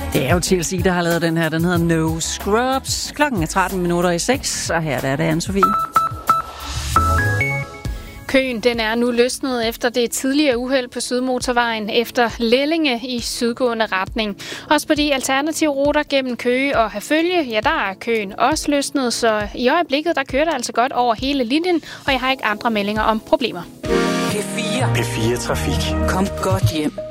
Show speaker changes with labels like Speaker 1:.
Speaker 1: Det er jo TLC, der har lavet den her. Den hedder No Scrubs. Klokken er 13:06, og her er det Anne-Sophie.
Speaker 2: Køen den er nu løsnet efter det tidligere uheld på Sydmotorvejen efter Lellinge i sydgående retning. Også på de alternative ruter gennem Køge og Herfølge, ja, der er køen også løsnet, så i øjeblikket der kører det altså godt over hele linjen, og jeg har ikke andre meldinger om problemer.
Speaker 3: P4 Trafik. Kom godt hjem.